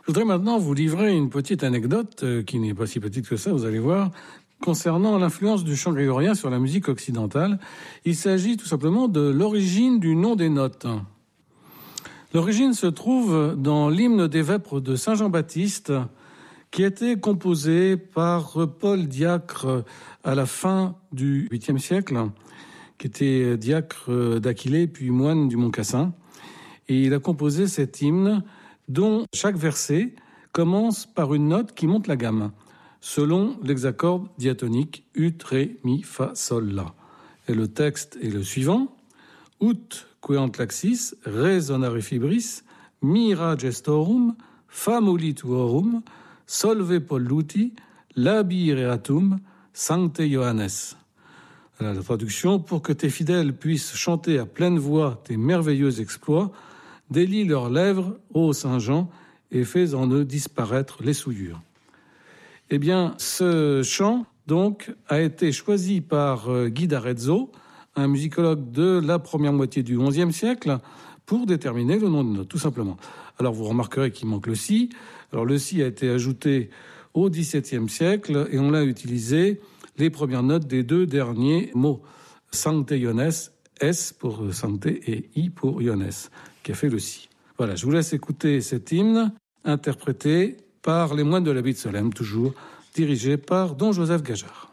Je voudrais maintenant vous livrer une petite anecdote qui n'est pas si petite que ça, vous allez voir, concernant l'influence du chant grégorien sur la musique occidentale. Il s'agit tout simplement de l'origine du nom des notes. L'origine se trouve dans l'hymne des Vêpres de Saint Jean-Baptiste, qui a été composé par Paul Diacre à la fin du 8e siècle, qui était diacre d'Aquilée puis moine du Mont Cassin. Et il a composé cet hymne dont chaque verset commence par une note qui monte la gamme, selon l'hexacorde diatonique ut, ré, mi, fa, sol, la. Et le texte est le suivant. Ut queant laxis, resonare fibris, mira gestorum, famulituorum, solve polluti, labireatum, sancte Johannes. Voilà la traduction. Pour que tes fidèles puissent chanter à pleine voix tes merveilleux exploits, délie leurs lèvres, ô Saint Jean, et fais en eux disparaître les souillures. Eh bien, ce chant, donc, a été choisi par Guy d'Arezzo, un musicologue de la première moitié du XIe siècle, pour déterminer le nom de note, tout simplement. Alors, vous remarquerez qu'il manque le si. Alors, le si a été ajouté au XVIIe siècle et on l'a utilisé les premières notes des deux derniers mots. Sancte Iones, S pour Sancte et I pour Iones, qui a fait le si. Voilà, je vous laisse écouter cet hymne interprété par les moines de l'Abbaye de Solesmes, toujours dirigé par Don Joseph Gajard.